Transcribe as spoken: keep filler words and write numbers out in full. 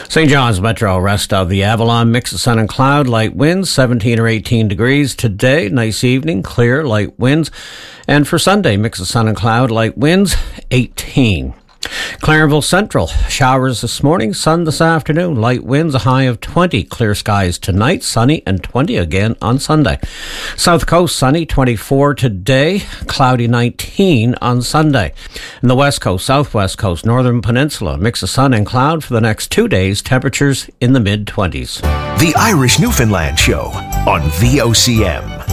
Saint John's Metro, rest of the Avalon, mix of sun and cloud, light winds, seventeen or eighteen degrees today. Nice evening, clear, light winds. And for Sunday, mix of sun and cloud, light winds, eighteen. Clarenville Central, showers this morning, sun this afternoon, light winds, a high of twenty. Clear skies tonight, sunny and twenty again on Sunday. South Coast, sunny, twenty-four today, cloudy nineteen on Sunday. And the West Coast, Southwest Coast, Northern Peninsula, mix of sun and cloud for the next two days, temperatures in the mid-twenties. The Irish Newfoundland Show on V O C M.